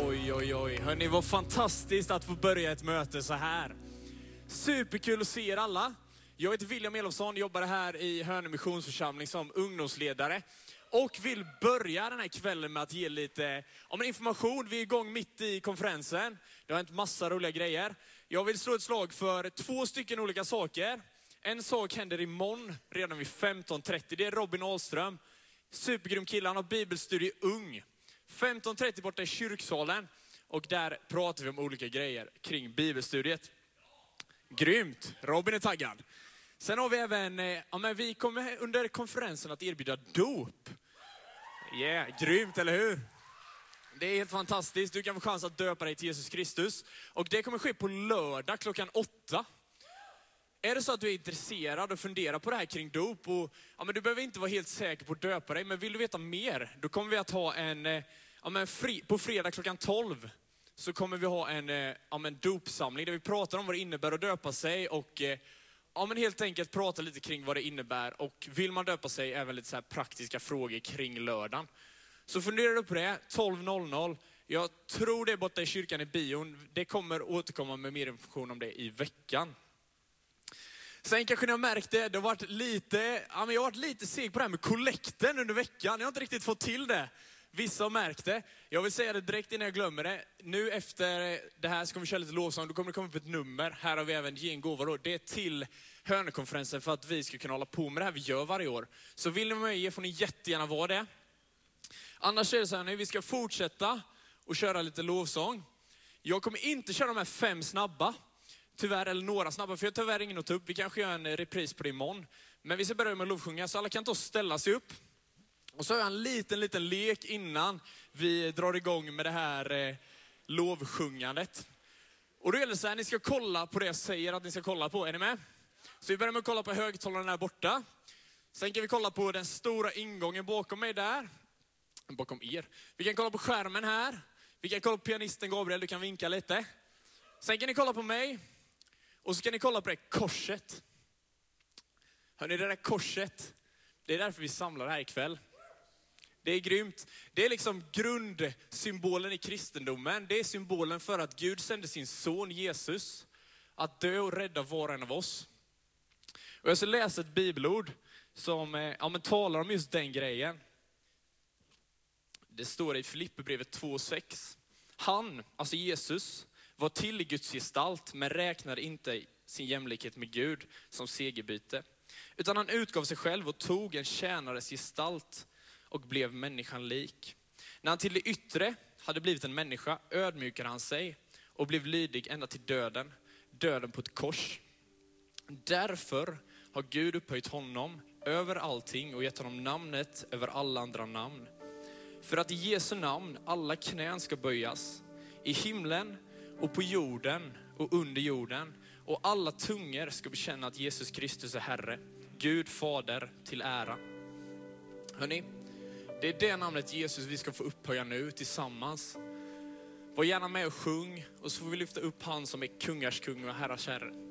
Oj, oj, oj. Hörrni, vad fantastiskt att få börja ett möte så här. Superkul att se er alla. Jag heter William Elofsson, jobbar här i Hönö missionsförsamling som ungdomsledare. Och vill börja den här kvällen med att ge lite information. Vi är igång mitt i konferensen. Det har hänt massa roliga grejer. Jag vill slå ett slag för 2 stycken olika saker. En sak händer imorgon, redan vid 15:30. Det är Robin Ahlström. Supergrym kille, han har bibelstudie ung. 15:30 borta i kyrksalen. Och där pratar vi om olika grejer kring bibelstudiet. Grymt, Robin är taggad. Sen har vi även, vi kommer under konferensen att erbjuda dop. Grymt, eller hur? Det är helt fantastiskt. Du kan få chans att döpa dig till Jesus Kristus. Och det kommer ske på lördag klockan 8. Är det så att du är intresserad och funderar på det här kring dop, och du behöver inte vara helt säker på att döpa dig, men vill du veta mer, då kommer vi att ha på fredag klockan 12 så kommer vi ha en dopsamling där vi pratar om vad det innebär att döpa sig och helt enkelt prata lite kring vad det innebär, och vill man döpa sig även lite så här praktiska frågor kring lördagen. Så funderar du på det, 12:00. Jag tror det är borta i kyrkan i bion. Det kommer återkomma med mer information om det i veckan. Sen kanske ni har märkt det, jag har varit lite seg på det här med kollekten under veckan. Jag har inte riktigt fått till det. Vissa har märkt det. Jag vill säga det direkt innan jag glömmer det. Nu efter det här ska vi köra lite lovsång. Då kommer det komma upp ett nummer. Här har vi även ge en gåva då. Det är till Hönökonferensen för att vi ska kunna hålla på med det här vi gör varje år. Så vill ni med ge får ni jättegärna vara det. Annars är det så här, vi ska fortsätta och köra lite lovsång. Jag kommer inte köra de här 5 snabba. Tyvärr, eller några snabba, för jag har tyvärr ingen att ta upp. Vi kanske gör en repris på det imorgon. Men vi ska börja med att lovsjunga, så alla kan ta och ställa sig upp. Och så har jag en liten lek innan vi drar igång med det här lovsjungandet. Och då är det så här, ni ska kolla på det jag säger att ni ska kolla på. Är ni med? Så vi börjar med att kolla på högtalaren där borta. Sen kan vi kolla på den stora ingången bakom mig där. Bakom er. Vi kan kolla på skärmen här. Vi kan kolla på pianisten Gabriel, du kan vinka lite. Sen kan ni kolla på mig. Och så kan ni kolla på det korset. Hörrni, det där korset, det är därför vi samlar här ikväll. Det är grymt. Det är liksom grundsymbolen i kristendomen. Det är symbolen för att Gud sände sin son Jesus att dö och rädda var och en av oss. Och jag ska läsa ett bibelord som talar om just den grejen. Det står i Filipperbrevet 2:6. Han, alltså Jesus, var till i Guds gestalt, men räknade inte sin jämlikhet med Gud som segerbyte. Utan han utgav sig själv och tog en tjänares gestalt och blev människan lik. När han till det yttre hade blivit en människa ödmjukade han sig och blev lydig ända till döden. Döden på ett kors. Därför har Gud upphöjt honom över allting och gett honom namnet över alla andra namn. För att i Jesu namn alla knän ska böjas. I himlen och på jorden och under jorden. Och alla tungor ska bekänna att Jesus Kristus är Herre. Gud Fader till ära. Hörrni, det är det namnet Jesus vi ska få upphöja nu tillsammans. Var gärna med och sjung. Och så får vi lyfta upp han som är kungars kung och herrars herre.